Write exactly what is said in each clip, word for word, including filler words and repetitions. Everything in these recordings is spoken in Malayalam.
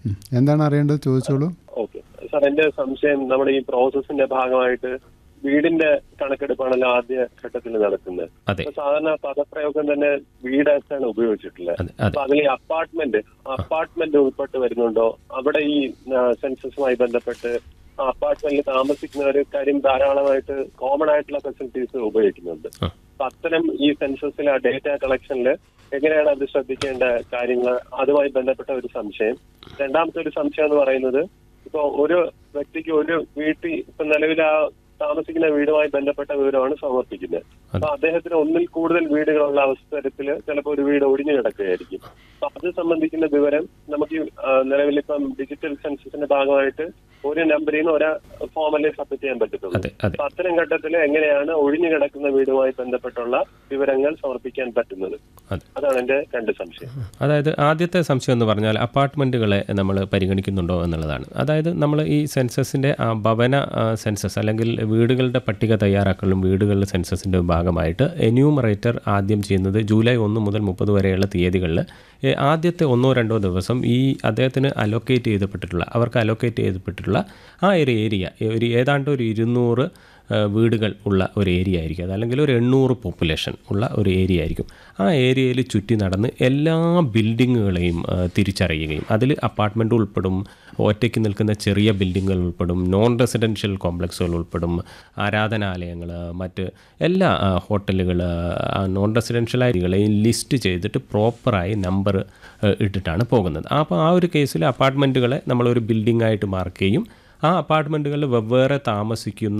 എന്താണ് അറിയേണ്ടത് ചോദിച്ചോളൂ. ഓക്കെ സാർ, എന്റെ സംശയം നമ്മുടെ ഈ പ്രോസസ്സിന്റെ ഭാഗമായിട്ട് വീടിന്റെ കണക്കെടുപ്പാണല്ലോ ആദ്യ ഘട്ടത്തിൽ നടക്കുന്നത്. സാധാരണ പദപ്രയോഗം തന്നെ വീടാണ് ഉപയോഗിച്ചിട്ടുള്ളത്. അപ്പൊ അതിൽ ഈ അപ്പാർട്ട്മെന്റ് അപ്പാർട്ട്മെന്റ് ഉൾപ്പെട്ട് വരുന്നുണ്ടോ? അവിടെ ഈ സെൻസസുമായി ബന്ധപ്പെട്ട് അപ്പാർട്ട്മെന്റിൽ താമസിക്കുന്നവർ കാര്യം ധാരാളമായിട്ട് കോമൺ ആയിട്ടുള്ള ഫെസിലിറ്റീസ് ഉപയോഗിക്കുന്നുണ്ട്. അപ്പൊ അത്തരം ഈ സെൻസസിലെ ഡേറ്റ കളക്ഷനിൽ എങ്ങനെയാണ് അത് ശ്രദ്ധിക്കേണ്ട കാര്യങ്ങൾ, അതുമായി ബന്ധപ്പെട്ട ഒരു സംശയം. രണ്ടാമത്തെ ഒരു സംശയം എന്ന് പറയുന്നത്, ഇപ്പൊ ഒരു വ്യക്തിക്ക് ഒരു വീട്ടിൽ ഇപ്പൊ നിലവിൽ ആ താമസിക്കുന്ന വീടുമായി ബന്ധപ്പെട്ട വിവരമാണ് സമർപ്പിക്കുന്നത്. അപ്പൊ അദ്ദേഹത്തിന് ഒന്നിൽ കൂടുതൽ വീടുകളുള്ള അവസരത്തിൽ ചിലപ്പോൾ ഒരു വീട് ഒഴിഞ്ഞു കിടക്കുകയായിരിക്കും. അപ്പൊ അത് സംബന്ധിക്കുന്ന വിവരം നമുക്ക് നിലവിൽ ഇപ്പം ഡിജിറ്റൽ സെൻസസിന്റെ ഭാഗമായിട്ട് ഒരു നമ്പറിൽ നിന്ന് ഒരു ഫോമിൽ സബ്മിറ്റ് ചെയ്യാൻ പറ്റത്തുള്ളൂ. അപ്പൊ അത്തരം ഘട്ടത്തിൽ എങ്ങനെയാണ് ഒഴിഞ്ഞു കിടക്കുന്ന വീടുമായി ബന്ധപ്പെട്ടുള്ള വിവരങ്ങൾ സമർപ്പിക്കാൻ പറ്റുന്നത്? അതാണ് എന്റെ രണ്ട് സംശയം. അതായത് ആദ്യത്തെ സംശയം എന്ന് പറഞ്ഞാൽ അപ്പാർട്ട്മെന്റുകളെ നമ്മൾ പരിഗണിക്കുന്നുണ്ടോ എന്നുള്ളതാണ്. അതായത് നമ്മൾ ഈ സെൻസസിന്റെ ഭവന സെൻസസ് അല്ലെങ്കിൽ വീടുകളുടെ പട്ടിക തയ്യാറാക്കലും വീടുകളുടെ സെൻസസിന്റെ ഭാഗമായിട്ട് എന്യൂമറേറ്റർ ആദ്യം ചെയ്യുന്നത് ജൂലൈ ഒന്ന് മുതൽ മുപ്പത് വരെയുള്ള തീയതികളിൽ ആദ്യത്തെ ഒന്നോ രണ്ടോ ദിവസം ഈ അദ്ദേഹത്തിന് അലോക്കേറ്റ് ചെയ്യപ്പെട്ടിട്ടുള്ള അവർക്ക് അലോക്കേറ്റ് ചെയ്യപ്പെട്ടിട്ടുള്ള ആ ഒരു ഏരിയ ഒരു ഏതാണ്ട് ഒരു ഇരുന്നൂറ് വീടുകൾ ഉള്ള ഒരു ഏരിയ ആയിരിക്കും. അതല്ലെങ്കിൽ ഒരു എണ്ണൂറ് പോപ്പുലേഷൻ ഉള്ള ഒരു ഏരിയ ആയിരിക്കും. ആ ഏരിയയിൽ ചുറ്റി നടന്ന് എല്ലാ ബിൽഡിങ്ങുകളെയും തിരിച്ചറിയുകയും അതിൽ അപ്പാർട്ട്മെൻറ്റ് ഉൾപ്പെടും, ഒറ്റയ്ക്ക് നിൽക്കുന്ന ചെറിയ ബിൽഡിങ്ങുകൾ ഉൾപ്പെടും, നോൺ റെസിഡൻഷ്യൽ കോംപ്ലക്സുകൾ ഉൾപ്പെടും, ആരാധനാലയങ്ങൾ, മറ്റ് എല്ലാ ഹോട്ടലുകൾ, നോൺ റെസിഡൻഷ്യൽ ഏരിയകളെയും ലിസ്റ്റ് ചെയ്തിട്ട് പ്രോപ്പറായി നമ്പർ ഇട്ടിട്ടാണ് പോകുന്നത്. അപ്പോൾ ആ ഒരു കേസിൽ അപ്പാർട്ട്മെൻറ്റുകളെ നമ്മളൊരു ബിൽഡിങ്ങായിട്ട് മാർക്ക് ചെയ്യും. ആ അപ്പാർട്ട്മെൻറ്റുകളിൽ വെവ്വേറെ താമസിക്കുന്ന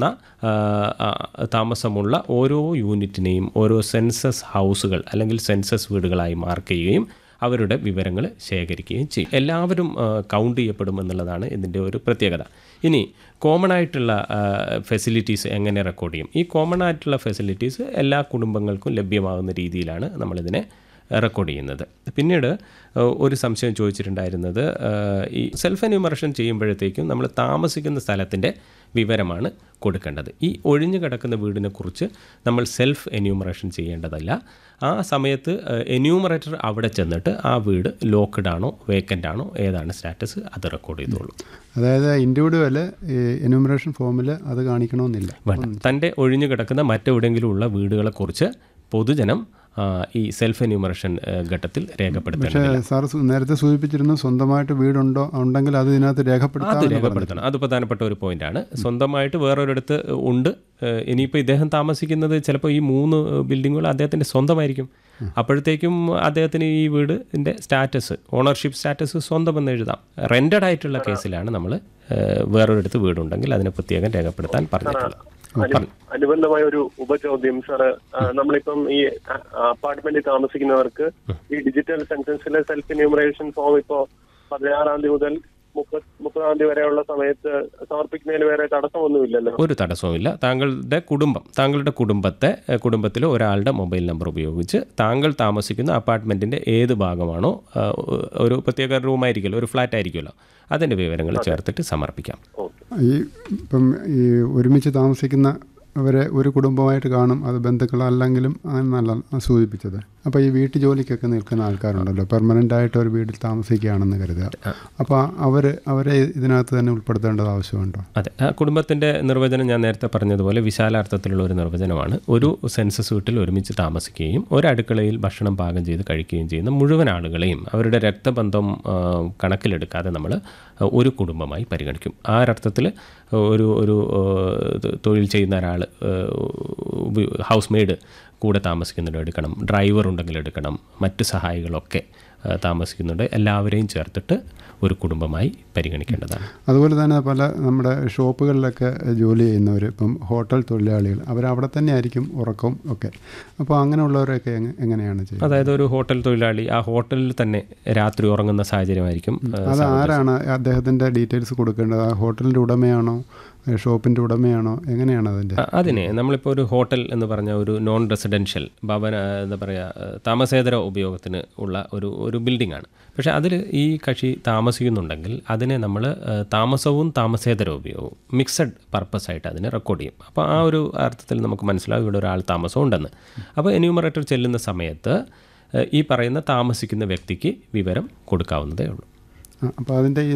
താമസമുള്ള ഓരോ യൂണിറ്റിനെയും ഓരോ സെൻസസ് ഹൗസുകൾ അല്ലെങ്കിൽ സെൻസസ് വീടുകളായി മാർക്ക് ചെയ്യുകയും അവരുടെ വിവരങ്ങൾ ശേഖരിക്കുകയും ചെയ്യും. എല്ലാവരും കൗണ്ട് ചെയ്യപ്പെടും എന്നുള്ളതാണ് ഇതിൻ്റെ ഒരു പ്രത്യേകത. ഇനി കോമൺ ആയിട്ടുള്ള ഫെസിലിറ്റീസ് എങ്ങനെ റെക്കോർഡ് ചെയ്യും? ഈ കോമൺ ആയിട്ടുള്ള ഫെസിലിറ്റീസ് എല്ലാ കുടുംബങ്ങൾക്കും ലഭ്യമാകുന്ന രീതിയിലാണ് നമ്മളിതിനെ റെക്കോർഡ് ചെയ്യുന്നത്. പിന്നീട് ഒരു സംശയം ചോദിച്ചിട്ടുണ്ടായിരുന്നത്, ഈ സെൽഫ് എന്യൂമറേഷൻ ചെയ്യുമ്പോഴത്തേക്കും നമ്മൾ താമസിക്കുന്ന സ്ഥലത്തിൻ്റെ വിവരമാണ് കൊടുക്കേണ്ടത്. ഈ ഒഴിഞ്ഞു കിടക്കുന്ന വീടിനെ കുറിച്ച് നമ്മൾ സെൽഫ് എന്യൂമറേഷൻ ചെയ്യേണ്ടതല്ല. ആ സമയത്ത് എന്യൂമറേറ്റർ അവിടെ ചെന്നിട്ട് ആ വീട് ലോക്ക്ഡ് ആണോ വേക്കൻ്റ് ആണോ ഏതാണ് സ്റ്റാറ്റസ് അത് റെക്കോർഡ് ചെയ്തോളൂ. അതായത് ഇൻഡിവിജ്വൽ എന്യൂമറേഷൻ ഫോമിൽ അത് കാണിക്കണമെന്നില്ല. വേണ്ട. തൻ്റെ ഒഴിഞ്ഞു കിടക്കുന്ന മറ്റെവിടെയെങ്കിലും ഉള്ള വീടുകളെക്കുറിച്ച് പൊതുജനം ഈ സെൽഫ് എന്യൂമറേഷൻ ഘട്ടത്തിൽ രേഖപ്പെടുത്തണം. പക്ഷേ സാർ നേരത്തെ സൂചിപ്പിച്ചിരുന്നു സ്വന്തമായിട്ട് വീടുണ്ടോ ഉണ്ടെങ്കിൽ അത് ഇതിനകത്ത് രേഖപ്പെടുത്തണം. അത് രേഖപ്പെടുത്തണം. അത് പ്രധാനപ്പെട്ട ഒരു പോയിന്റാണ്. സ്വന്തമായിട്ട് വേറൊരിടത്ത് ഉണ്ട്. ഇനിയിപ്പോൾ ഇദ്ദേഹം താമസിക്കുന്നത് ചിലപ്പോൾ ഈ മൂന്ന് ബിൽഡിങ്ങുകൾ അദ്ദേഹത്തിൻ്റെ സ്വന്തമായിരിക്കും. അപ്പോഴത്തേക്കും അദ്ദേഹത്തിന് ഈ വീടിൻ്റെ സ്റ്റാറ്റസ് ഓണർഷിപ്പ് സ്റ്റാറ്റസ് സ്വന്തമെന്ന് എഴുതാം. റെൻറ്റഡ് ആയിട്ടുള്ള കേസിലാണ് നമ്മൾ വേറൊരിടത്ത് വീടുണ്ടെങ്കിൽ അതിനെ പ്രത്യേകം രേഖപ്പെടുത്താൻ പറഞ്ഞിട്ടുള്ളത്. അനുബന്ധമായ ഒരു ഉപചോദ്യം സാറ്, നമ്മളിപ്പം ഈ അപ്പാർട്ട്മെന്റിൽ താമസിക്കുന്നവർക്ക് ഈ ഡിജിറ്റൽ സെൻസസിലെ സെൽഫ് എന്യൂമറേഷൻ ഫോം ഇപ്പോ പതിനാറാം തീയതി മുതൽ മുപ്പത് മുപ്പതാം തീയതി വരെയുള്ള സമയത്ത് സമർപ്പിക്കുന്നതിന് വേറെ തടസ്സമൊന്നുമില്ലല്ലോ? ഒരു തടസ്സവുമില്ല. താങ്കളുടെ കുടുംബം താങ്കളുടെ കുടുംബത്തെ കുടുംബത്തിലെ ഒരാളുടെ മൊബൈൽ നമ്പർ ഉപയോഗിച്ച് താങ്കൾ താമസിക്കുന്ന അപ്പാർട്ട്മെൻറ്റിൻ്റെ ഏത് ഭാഗമാണോ, ഒരു പ്രത്യേക റൂമായിരിക്കുമല്ലോ, ഒരു ഫ്ലാറ്റ് ആയിരിക്കുമല്ലോ, അതിൻ്റെ വിവരങ്ങൾ ചേർത്തിട്ട് സമർപ്പിക്കാം. ഈ ഇപ്പം ഈ ഒരുമിച്ച് താമസിക്കുന്ന അവരെ ഒരു കുടുംബമായിട്ട് കാണും, അത് ബന്ധുക്കളല്ലെങ്കിലും നല്ല സൂചിപ്പിച്ചത്. അപ്പോൾ ഈ വീട്ടു ജോലിക്കൊക്കെ നിൽക്കുന്ന ആൾക്കാരുണ്ടല്ലോ, പെർമനൻ്റ് ആയിട്ട് ഒരു വീട്ടിൽ താമസിക്കുകയാണെന്ന് കരുതുക. അപ്പോൾ അവർ അവരെ ഇതിനകത്ത് തന്നെ ഉൾപ്പെടുത്തേണ്ടത് ആവശ്യമുണ്ടോ? അതെ, കുടുംബത്തിൻ്റെ നിർവചനം ഞാൻ നേരത്തെ പറഞ്ഞതുപോലെ വിശാലാർത്ഥത്തിലുള്ള ഒരു നിർവചനമാണ്. ഒരു സെൻസസ് വീട്ടിൽ ഒരുമിച്ച് താമസിക്കുകയും ഒരടുക്കളയിൽ ഭക്ഷണം പാകം ചെയ്ത് കഴിക്കുകയും ചെയ്യുന്ന മുഴുവൻ ആളുകളെയും അവരുടെ രക്തബന്ധം കണക്കിലെടുക്കാതെ നമ്മൾ ഒരു കുടുംബമായി പരിഗണിക്കും. ആ ഒരർത്ഥത്തിൽ ഒരു ഒരു തൊഴിൽ ചെയ്യുന്ന ഒരാൾ, ഹൗസ് മെയ്ഡ് കൂടെ താമസിക്കുന്നുണ്ട് എടുക്കണം, ഡ്രൈവർ ഉണ്ടെങ്കിൽ എടുക്കണം, മറ്റ് സഹായികളൊക്കെ താമസിക്കുന്നുണ്ട്, എല്ലാവരെയും ചേർത്തിട്ട് ഒരു കുടുംബമായി പരിഗണിക്കേണ്ടതാണ്. അതുപോലെ തന്നെ പല നമ്മുടെ ഷോപ്പുകളിലൊക്കെ ജോലി ചെയ്യുന്നവർ, ഇപ്പം ഹോട്ടൽ തൊഴിലാളികൾ, അവരവിടെ തന്നെ ആയിരിക്കും ഉറക്കം ഒക്കെ. അപ്പോൾ അങ്ങനെയുള്ളവരൊക്കെ എങ്ങനെയാണ് ചെയ്യുന്നത്? അതായത് ഒരു ഹോട്ടൽ തൊഴിലാളി ആ ഹോട്ടലിൽ തന്നെ രാത്രി ഉറങ്ങുന്ന സാഹചര്യമായിരിക്കും. അത് ആരാണ് അദ്ദേഹത്തിൻ്റെ ഡീറ്റെയിൽസ് കൊടുക്കേണ്ടത്? ആ ഹോട്ടലിൻ്റെ ഉടമയാണോ, ഷോപ്പിൻ്റെ ഉടമയാണോ, എങ്ങനെയാണ് അതിൻ്റെ? അതിനെ നമ്മളിപ്പോൾ ഒരു ഹോട്ടൽ എന്ന് പറഞ്ഞ ഒരു നോൺ റെസിഡൻഷ്യൽ ഭവന എന്താ പറയുക താമസേതര ഉപയോഗത്തിന് ഉള്ള ഒരു ഒരു ബിൽഡിംഗാണ്. പക്ഷേ അതിൽ ഈ കക്ഷി താമസിക്കുന്നുണ്ടെങ്കിൽ അതിനെ നമ്മൾ താമസവും താമസേതര ഉപയോഗവും മിക്സഡ് പർപ്പസ് ആയിട്ട് അതിനെ റെക്കോർഡ് ചെയ്യും. അപ്പോൾ ആ ഒരു അർത്ഥത്തിൽ നമുക്ക് മനസ്സിലാവും ഇവിടെ ഒരാൾ താമസം ഉണ്ടെന്ന്. അപ്പോൾ എന്യൂമറേറ്റർ ചെല്ലുന്ന സമയത്ത് ഈ പറയുന്ന താമസിക്കുന്ന വ്യക്തിക്ക് വിവരം കൊടുക്കാവുന്നതേ ഉള്ളൂ. അപ്പോൾ അതിൻ്റെ